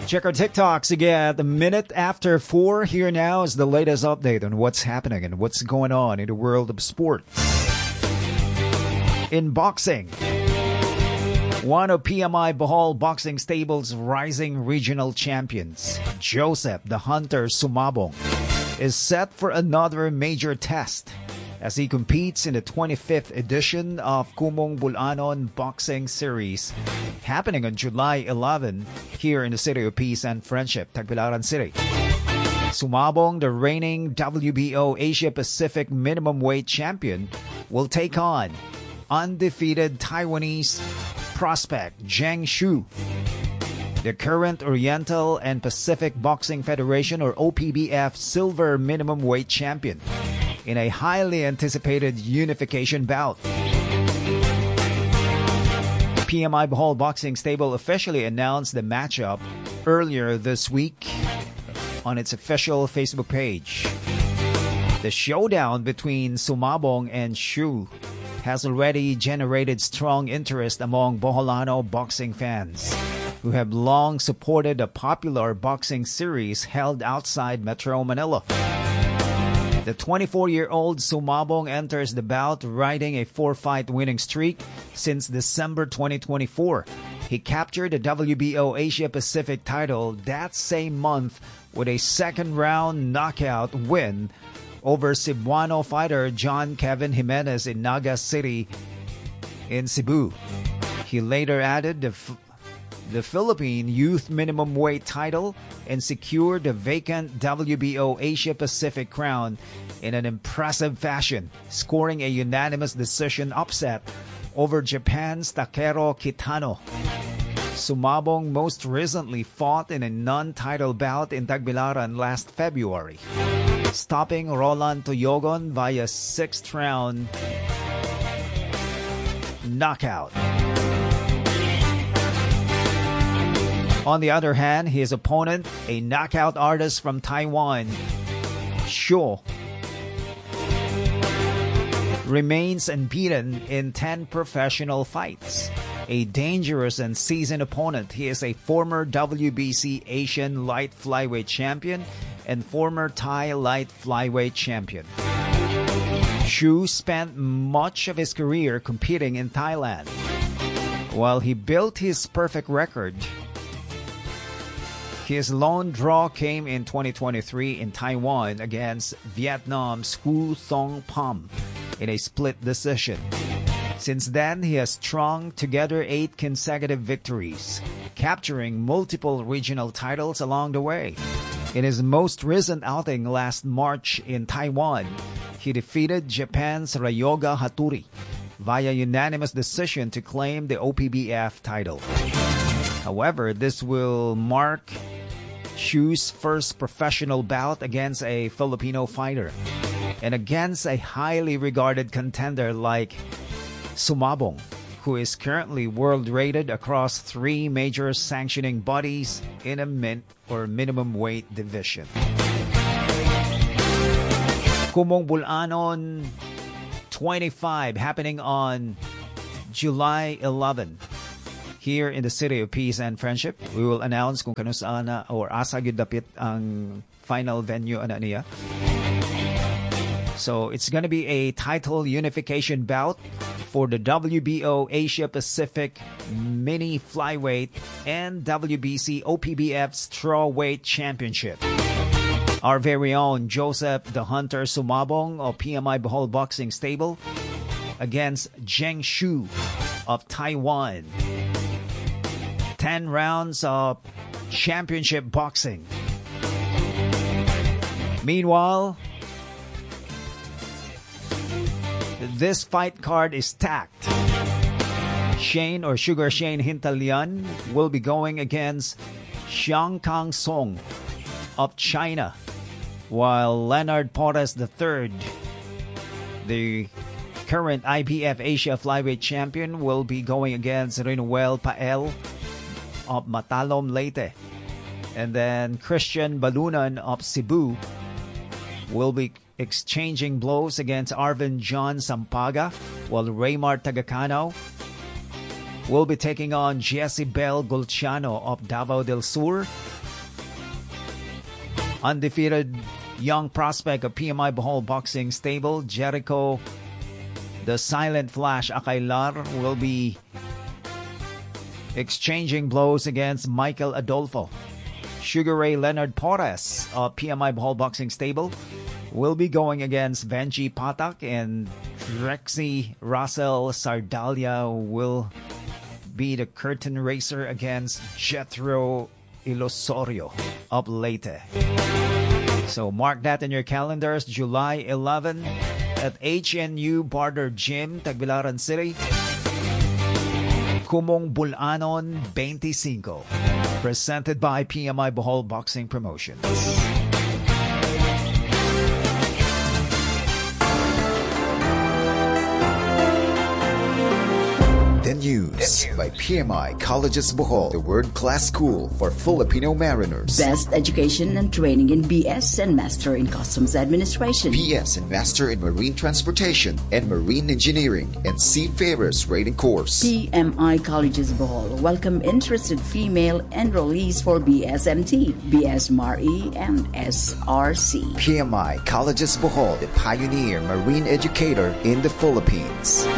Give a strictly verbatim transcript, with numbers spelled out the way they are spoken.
Check our TikToks again at the minute after four. Here now is the latest update on what's happening and what's going on in the world of sports. In boxing, one of P M I Bohol Boxing Stable's rising regional champions, Joseph the Hunter Sumabong, is set for another major test as he competes in the twenty-fifth edition of Kumong Bulanon Boxing Series, happening on July eleventh here in the City of Peace and Friendship, Tagbilaran City. Sumabong, the reigning W B O Asia Pacific minimum weight champion, will take on undefeated Taiwanese prospect Zheng Shu, the current Oriental and Pacific Boxing Federation or O P B F silver minimum weight champion, in a highly anticipated unification bout. P M I Bohol Boxing Stable officially announced the matchup earlier this week on its official Facebook page. The showdown between Sumabong and Shu has already generated strong interest among Boholano boxing fans, who have long supported the popular boxing series held outside Metro Manila. The twenty-four-year-old Sumabong enters the bout riding a four-fight winning streak since December twenty twenty-four. He captured the W B O Asia Pacific title that same month with a second-round knockout win over Cebuano fighter John Kevin Jimenez in Naga City in Cebu. He later added the f- the Philippine Youth Minimum Weight title and secured the vacant W B O Asia Pacific crown in an impressive fashion, scoring a unanimous decision upset over Japan's Takeru Kitano. Sumabong most recently fought in a non-title bout in Tagbilaran last February, stopping Roland Toyogon via sixth round knockout. On the other hand, his opponent, a knockout artist from Taiwan, Shu, remains unbeaten in ten professional fights. A dangerous and seasoned opponent, he is a former W B C Asian light flyweight champion and former Thai light flyweight champion. Shu spent much of his career competing in Thailand. While he built his perfect record, his lone draw came in twenty twenty-three in Taiwan against Vietnam's Hu Thong Pham in a split decision. Since then, he has strung together eight consecutive victories, capturing multiple regional titles along the way. In his most recent outing last March in Taiwan, he defeated Japan's Ryoga Hattori via unanimous decision to claim the O P B F title. However, this will mark Shu's first professional bout against a Filipino fighter and against a highly regarded contender like Sumabong, who is currently world rated across three major sanctioning bodies in a min or minimum weight division. Kumong Bulanon twenty-five happening on July eleventh. Here in the City of Peace and Friendship. We will announce kung kano saan na or asa gyud dapit ang final venue ana niya. So it's going to be a title unification bout for the W B O Asia Pacific Mini Flyweight and W B C O P B F Strawweight Championship. Our very own Joseph the Hunter Sumabong of P M I Bohol Boxing Stable against Zheng Shu of Taiwan. Ten rounds of championship boxing. Meanwhile, this fight card is stacked. Shane or Sugar Shane Hintalian will be going against Xiang Kang Song of China, while Leonard Porras the third, the current I B F Asia Flyweight Champion, will be going against Rinuel Pael of Matalom Leyte. And then Christian Balunan of Cebu will be exchanging blows against Arvin John Sampaga, while Raymar Tagacano will be taking on Jesse Bell Gulciano of Davao del Sur. Undefeated young prospect of P M I Bohol Boxing Stable, Jericho the Silent Flash Akailar, will be exchanging blows against Michael Adolfo. Sugar Ray Leonard Porras of P M I Bohol Boxing Stable will be going against Benji Patak, and Rexy Russell Sardalia will be the curtain racer against Jethro Ilosorio of Leyte. So mark that in your calendars, July eleventh at H N U Barter Gym, Tagbilaran City. Kumong Bulanon twenty-five. Presented by P M I Bohol Boxing Promotions. The News by P M I Colleges Bohol, the world-class school for Filipino mariners. Best education and training in B S and Master in Customs Administration. B S and Master in Marine Transportation and Marine Engineering and Seafarers Rating Course. P M I Colleges Bohol welcome interested female enrollees for B S M T, B S M R E, and S R C. P M I Colleges Bohol, the pioneer marine educator in the Philippines.